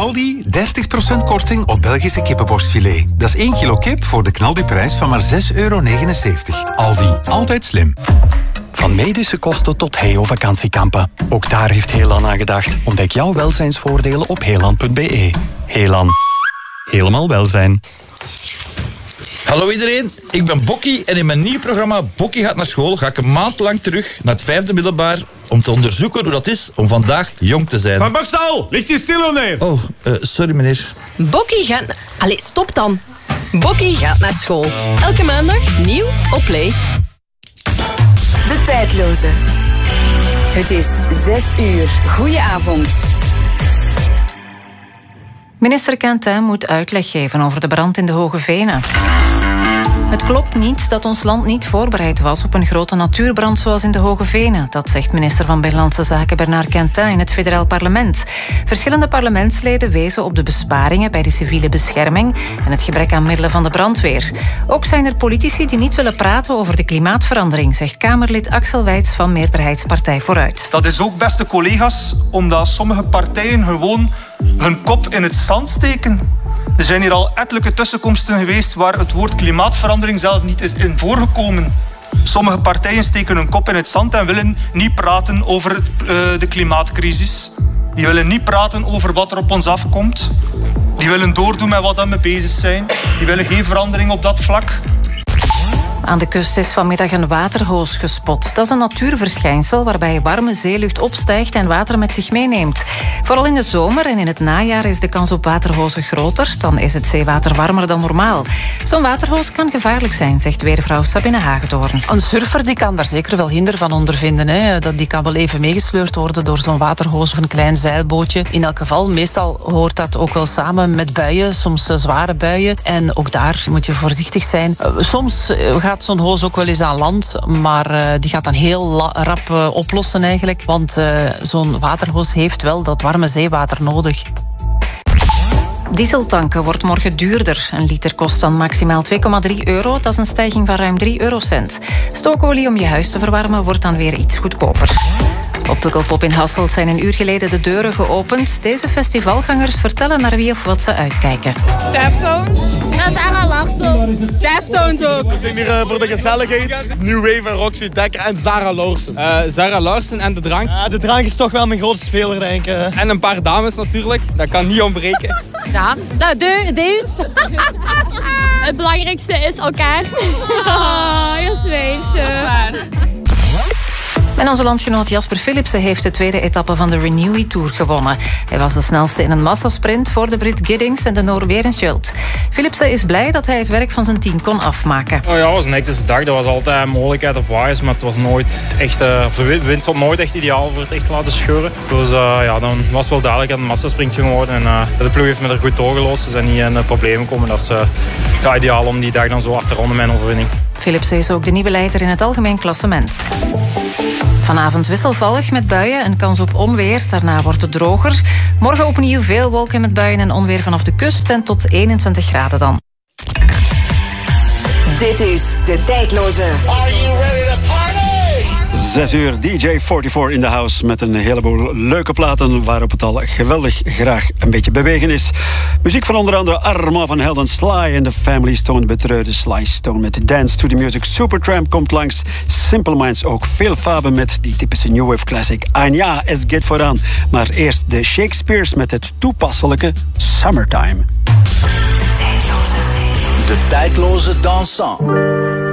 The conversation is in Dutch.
Aldi 30% korting op Belgische kippenborstfilet. Dat is 1 kilo kip voor de knaldiprijs van maar €6,79. Aldi, altijd slim. Van medische kosten tot Heo-vakantiekampen. Ook daar heeft Heelan aan gedacht. Ontdek jouw welzijnsvoordelen op heelan.be. Heelan. Helemaal welzijn. Hallo iedereen, ik ben Bokkie en in mijn nieuw programma Bokkie gaat naar school ga ik een maand lang terug naar het 5e middelbaar om te onderzoeken hoe dat is om vandaag jong te zijn. Van Bokstal, ligt je stil neer? Oh, sorry meneer. Bokkie gaat... Allee, stop dan. Bokkie gaat naar school. Elke maandag nieuw op Play. De tijdloze. Het is 6 uur. Goedenavond. Minister Quentin moet uitleg geven over de brand in de Hoge Venen. Het klopt niet dat ons land niet voorbereid was op een grote natuurbrand zoals in de Hoge Venen. Dat zegt minister van Binnenlandse Zaken Bernard Quentin in het federaal parlement. Verschillende parlementsleden wezen op de besparingen bij de civiele bescherming en het gebrek aan middelen van de brandweer. Ook zijn er politici die niet willen praten over de klimaatverandering, zegt Kamerlid Axel Wijts van meerderheidspartij Vooruit. Dat is ook, beste collega's, omdat sommige partijen gewoon hun kop in het zand steken. Er zijn hier al ettelijke tussenkomsten geweest waar het woord klimaatverandering zelfs niet is in voorgekomen. Sommige partijen steken hun kop in het zand en willen niet praten over de klimaatcrisis. Die willen niet praten over wat er op ons afkomt. Die willen doordoen met wat we mee bezig zijn. Die willen geen verandering op dat vlak. Aan de kust is vanmiddag een waterhoos gespot. Dat is een natuurverschijnsel waarbij warme zeelucht opstijgt en water met zich meeneemt. Vooral in de zomer en in het najaar is de kans op waterhozen groter. Dan is het zeewater warmer dan normaal. Zo'n waterhoos kan gevaarlijk zijn, zegt weervrouw Sabine Hagedoorn. Een surfer die kan daar zeker wel hinder van ondervinden. Hè. Die kan wel even meegesleurd worden door zo'n waterhoos of een klein zeilbootje. In elk geval, meestal hoort dat ook wel samen met buien, soms zware buien. En ook daar moet je voorzichtig zijn. Soms gaat zo'n hoos ook wel eens aan land, maar die gaat dan heel rap oplossen eigenlijk. Want zo'n waterhoos heeft wel dat warme zeewater nodig. Dieseltanken wordt morgen duurder. Een liter kost dan maximaal €2,3. Dat is een stijging van ruim 3 eurocent. Stookolie om je huis te verwarmen wordt dan weer iets goedkoper. Op Pukkelpop in Hasselt zijn een uur geleden de deuren geopend. Deze festivalgangers vertellen naar wie of wat ze uitkijken. Deftones. Ja, Sarah Larsen. Deftones ook. We zijn hier voor de gezelligheid. New Wave en Roxy Dekker en Sarah Larsen. Sarah Larsen en de drank. De drank is toch wel mijn grootste speler, denk ik. En een paar dames natuurlijk. Dat kan niet ontbreken. Ja, Deus. Het belangrijkste is elkaar. Je zwijntje. Dat is waar. En onze landgenoot Jasper Philipsen heeft de tweede etappe van de Renewy Tour gewonnen. Hij was de snelste in een massasprint voor de Brit Giddings en de Noor Werenskjöld. Philipsen is blij dat hij het werk van zijn team kon afmaken. Oh ja, het was een hectische dag. Er was altijd een mogelijkheid op wagens, maar het was nooit echt... de wind stond nooit echt ideaal voor het echt te laten scheuren. Dus dan was het wel duidelijk dat het een massasprint ging worden. En de ploeg heeft me er goed doorgelost. Ze zijn niet in problemen gekomen. Dat is ideaal om die dag dan zo af te ronden met een overwinning. Philipsen is ook de nieuwe leider in het algemeen klassement. Vanavond wisselvallig met buien en kans op onweer. Daarna wordt het droger. Morgen opnieuw veel wolken met buien en onweer vanaf de kust en tot 21 graden dan. Dit is De Tijdloze. Are you ready to party? 6 uur, DJ 44 in de house met een heleboel leuke platen waarop het al geweldig graag een beetje bewegen is. Muziek van onder andere Armand van Helden, Sly en de Family Stone, betreurde Sly Stone met Dance to the Music. Supertramp komt langs, Simple Minds ook, veel Fabe met die typische New Wave classic. En ja, es geht vooraan. Maar eerst de Shakespeares met het toepasselijke Summertime. De tijdloze dansant.